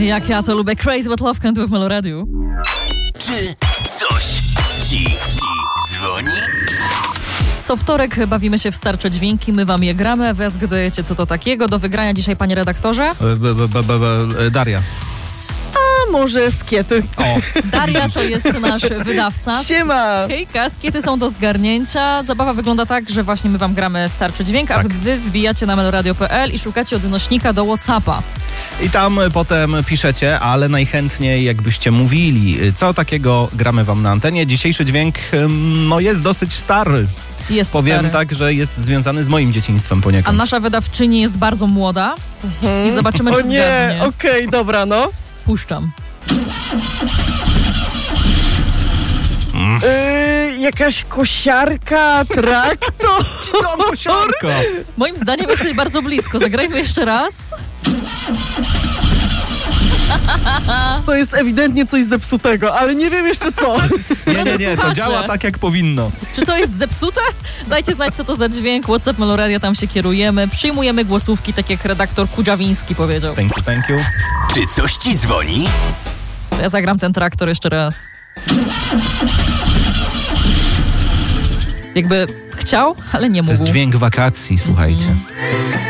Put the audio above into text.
Jak ja to lubię. Crazy But Love Can't w Melo Radio. Czy coś ci dzwoni? Co wtorek bawimy się w starcze dźwięki, my wam je gramy, a wy zgadujecie, co to takiego. Do wygrania dzisiaj, panie redaktorze? Daria. A może Skiety? O, Daria to jest nasz wydawca. Siema! Hejka, skiety są do zgarnięcia. Zabawa wygląda tak, że właśnie my wam gramy starczy dźwięk, a Tak. wy wbijacie na meloradio.pl i szukacie odnośnika do WhatsAppa. i tam potem piszecie, ale najchętniej jakbyście mówili, co takiego gramy wam na antenie. Dzisiejszy dźwięk jest dosyć stary. Jest Powiem stary. tak, że jest związany z moim dzieciństwem A poniekąd. nasza wydawczyni jest bardzo młoda i zobaczymy, O czy nie, zgadnie. okej, dobra, no. Puszczam. Jakaś kosiarka, traktor. Tam kosiarka. Moim zdaniem jesteś bardzo blisko. Zagrajmy jeszcze raz. To jest ewidentnie coś zepsutego, ale nie wiem jeszcze co. Nie, to Słuchacze. działa tak jak powinno. Czy to jest zepsute? Dajcie znać, co to za dźwięk. WhatsApp Meloradia, tam się kierujemy. Przyjmujemy głosówki, tak jak redaktor Kudzawiński powiedział. Thank you. Czy coś ci dzwoni? To ja zagram ten traktor jeszcze raz. Jakby chciał, ale nie To mógł. jest dźwięk wakacji, słuchajcie.